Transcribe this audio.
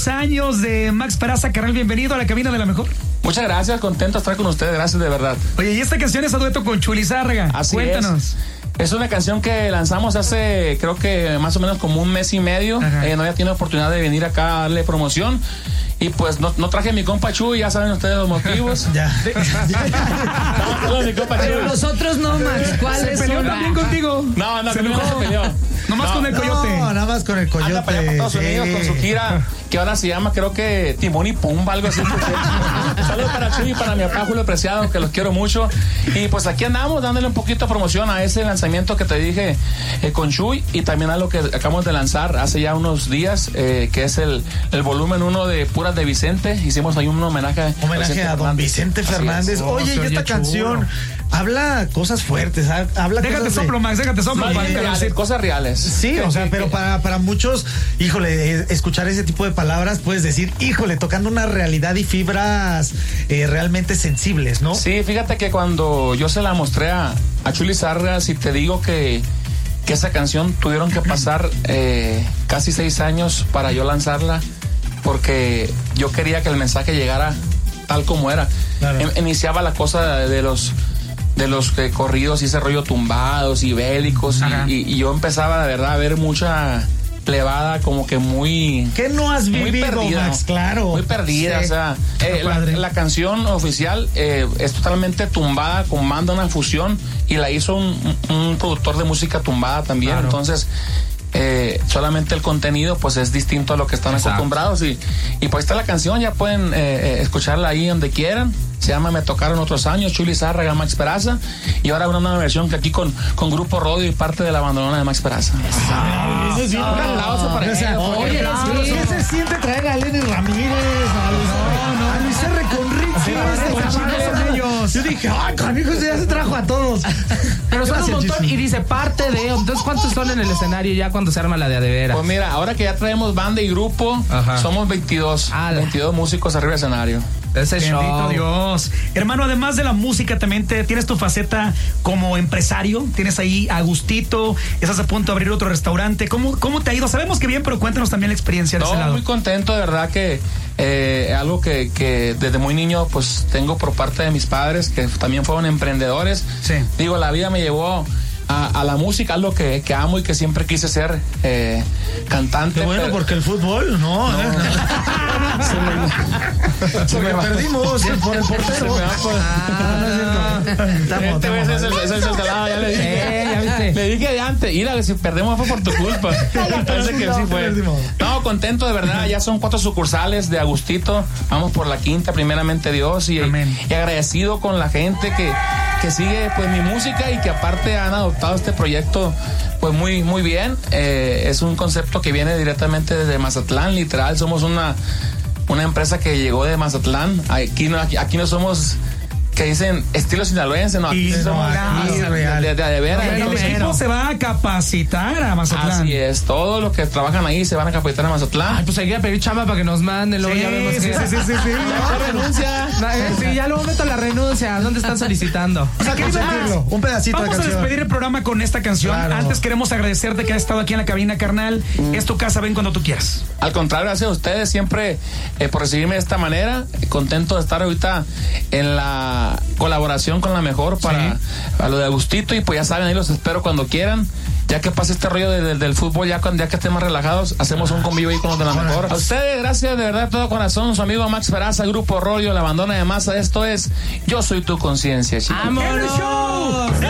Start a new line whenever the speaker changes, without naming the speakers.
2 años de Max Peraza, carnal, bienvenido a la cabina de La Mejor.
Muchas gracias, contento de estar con ustedes, gracias de verdad.
Oye, y esta canción es a dueto con Chuy Lizárraga.
Así
Cuéntanos.
Es una canción que lanzamos hace, creo que más o menos como un mes y medio. No había tenido oportunidad de venir acá a darle promoción. Y pues no traje a mi compa Chuy, ya saben ustedes los motivos.
Pero los otros no, Max. ¿Cuáles
¿Se peleó
son?
también contigo?
No, no se peleó.
Nomás con el coyote.
No, nada más con el coyote.
Anda para allá para Estados Unidos con su gira, que ahora se llama, creo que Timón y Pumba, algo así. Saludos para Chuy y para mi papá Julio Preciado, que los quiero mucho. Y pues aquí andamos dándole un poquito de promoción a ese lanzamiento que te dije con Chuy, y también a lo que acabamos de lanzar hace ya unos días, que es el volumen 1 de Puras de Vicente. Hicimos ahí un homenaje
a don Vicente Fernández. Oye, y esta canción habla cosas fuertes, habla
Déjate
cosas
soplo, Max, déjate soplo.
Cosas reales.
Sí, o sea, pero para muchos, híjole, escuchar ese tipo de palabras, puedes decir, híjole, tocando una realidad y fibras realmente sensibles, ¿no?
Sí, fíjate que cuando yo se la mostré a Chuy Lizárraga, si te digo que esa canción tuvieron que pasar casi 6 años para yo lanzarla, porque yo quería que el mensaje llegara tal como era. Claro. Iniciaba la cosa de los corridos y ese rollo tumbados y bélicos, y yo empezaba de verdad a ver mucha plebada como que muy...
¿Qué no has vivido,
muy perdida,
Max? Claro.
Muy perdida, sí. O sea, la canción oficial es totalmente tumbada, con banda, una fusión, y la hizo un productor de música tumbada también, claro. Entonces... solamente el contenido pues es distinto a lo que están acostumbrados, y pues está la canción, ya pueden escucharla ahí donde quieran. Se llama Me Tocaron Otros Años, Chuy Lizárraga, Max Peraza, y ahora una nueva versión que aquí con Grupo Rodio y parte de la bandolona de Max Peraza.
Eso sí, oye, ¿qué se siente traer a Lenny Ramírez, a Luis R. Conrique? Yo dije, ay, canijos, ya se trajo a todos.
Pero son un montón, y dice parte de... Entonces, ¿cuántos son en el escenario ya cuando se arma la de veras?
Pues mira, ahora que ya traemos banda y grupo, somos 22 músicos arriba del escenario.
Ese bendito Dios. Hermano, además de la música, también tienes tu faceta como empresario. Tienes ahí a gustito, estás a punto de abrir otro restaurante. ¿Cómo te ha ido? Sabemos que bien, pero cuéntanos también la experiencia de ese lado.
Muy contento, de verdad, que algo que desde muy niño pues tengo por parte de mis padres, que también fueron emprendedores. Sí. Digo, la vida me llevó a la música, algo que amo y que siempre quise ser cantante.
Qué bueno, porque el fútbol, no. Se me perdimos por el portero.
Le dije de antes, mira, si perdemos fue por tu culpa. Parece que sí fue. No, contento de verdad, ya son 4 sucursales de Agustito, vamos por la 5ª, primeramente Dios, y agradecido con la gente que sigue pues mi música, y que aparte han adoptado este proyecto pues muy muy bien. Es un concepto que viene directamente desde Mazatlán, literal, somos una empresa que llegó de Mazatlán. Aquí no somos, que dicen estilo sinaloense, no, aquí somos de veras.
El equipo se va a capacitar a Mazatlán.
Así es, todos los que trabajan ahí se van a capacitar a Mazatlán.
Ay, pues hay que pedir chamba para que nos manden, luego ya vemos que...
Sí.
Ya renuncia. Sí, ya luego meto la renuncia. ¿Dónde están solicitando?
O sea, ¿qué sentirlo? Un pedacito
Vamos
de canción.
a despedir el programa con esta canción. Claro. Antes queremos agradecerte que has estado aquí en la cabina, carnal. Es tu casa, ven cuando tú quieras.
Al contrario, gracias a ustedes siempre por recibirme de esta manera. Contento de estar ahorita en la colaboración con La Mejor para lo de Agustito, y pues ya saben, ahí los espero cuando quieran. Ya que pase este rollo del fútbol, ya que estén más relajados, hacemos un convivio ahí con los de La Mejor. A ustedes, gracias de verdad, de todo corazón. Su amigo Max Peraza, Grupo Rodio, La Bandona de Masa. Esto es Yo Soy Tu Conciencia, chicos.
¡Vámonos!